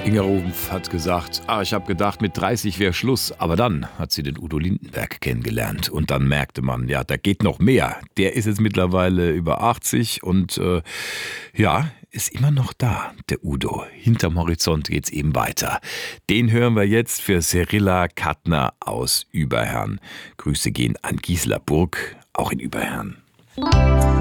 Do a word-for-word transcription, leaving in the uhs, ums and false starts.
Inga Ruf hat gesagt, ah, ich habe gedacht, mit dreißig wäre Schluss. Aber dann hat sie den Udo Lindenberg kennengelernt. Und dann merkte man, ja, da geht noch mehr. Der ist jetzt mittlerweile über achtzig und äh, ja, ist immer noch da, der Udo. Hinterm Horizont geht's eben weiter. Den hören wir jetzt für Cyrilla Kattner aus Überherrn. Grüße gehen an Gisela Burg, auch in Überherrn.